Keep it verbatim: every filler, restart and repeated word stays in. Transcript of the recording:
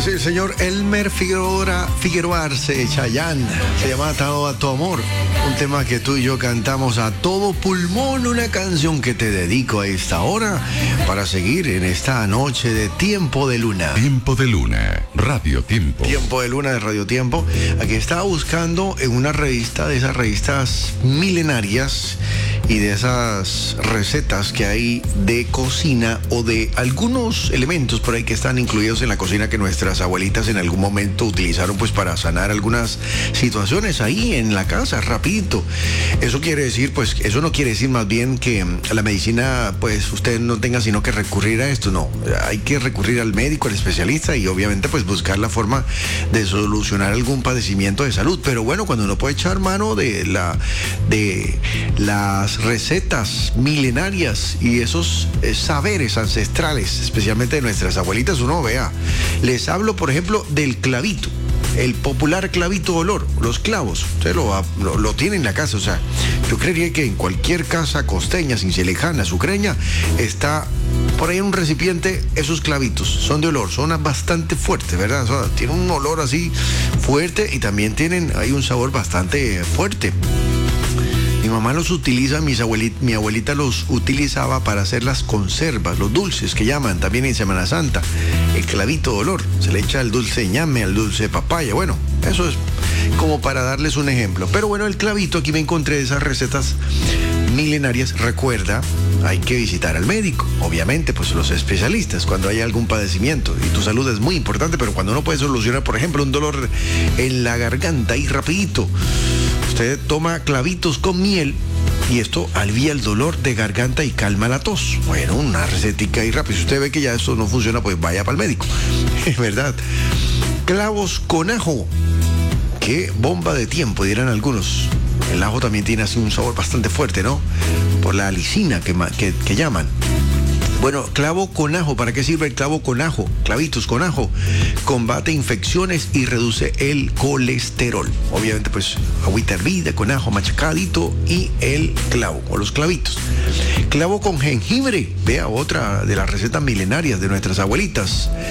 Es el señor Elmer Figueroa, Figueroa Arce Chayán. Se llama Atado a tu amor. Un tema que tú y yo cantamos a todo pulmón. Una canción que te dedico a esta hora para seguir en esta noche de Tiempo de Luna. Tiempo de Luna, Radio Tiempo. Tiempo de Luna de Radio Tiempo. Aquí estaba buscando en una revista de esas revistas milenarias y de esas recetas que hay de cocina o de algunos elementos por ahí que están incluidos en la cocina que nuestras abuelitas en algún momento utilizaron pues para sanar algunas situaciones ahí en la casa, rapidito. Eso quiere decir, pues, eso no quiere decir más bien que la medicina, pues, usted no tenga sino que recurrir a esto, no. Hay que recurrir al médico, al especialista y obviamente pues buscar la forma de solucionar algún padecimiento de salud. Pero bueno, cuando uno puede echar mano de la de las recetas milenarias y esos eh, saberes ancestrales, especialmente de nuestras abuelitas, uno vea. Les hablo, por ejemplo, del clavito, el popular clavito olor, los clavos. Usted lo, lo, lo tiene en la casa, o sea, yo creería que en cualquier casa costeña, sin ser lejana, sucreña, está por ahí en un recipiente esos clavitos. Son de olor, son bastante fuertes, ¿verdad? O sea, tienen un olor así fuerte y también tienen, hay un sabor bastante fuerte. Mi mamá los utiliza, mis abuelit, mi abuelita los utilizaba para hacer las conservas, los dulces que llaman también en Semana Santa. El clavito de olor, se le echa el dulce de ñame, al dulce de papaya. Bueno, eso es como para darles un ejemplo. Pero bueno, el clavito, aquí me encontré esas recetas milenarias. Recuerda, hay que visitar al médico, obviamente, pues los especialistas, cuando hay algún padecimiento. Y tu salud es muy importante, pero cuando uno puede solucionar, por ejemplo, un dolor en la garganta y rapidito, usted toma clavitos con miel y esto alivia el dolor de garganta y calma la tos. Bueno, una recetica y rápido. Si usted ve que ya esto no funciona, pues vaya para el médico. Es verdad. Clavos con ajo. Qué bomba de tiempo, dirán algunos. El ajo también tiene así un sabor bastante fuerte, ¿no? Por la alicina que, que, que llaman. Bueno, clavo con ajo. ¿Para qué sirve el clavo con ajo? Clavitos con ajo. Combate infecciones y reduce el colesterol. Obviamente, pues, agüita hervida con ajo machacadito y el clavo, o los clavitos. Clavo con jengibre. Vea, otra de las recetas milenarias de nuestras abuelitas.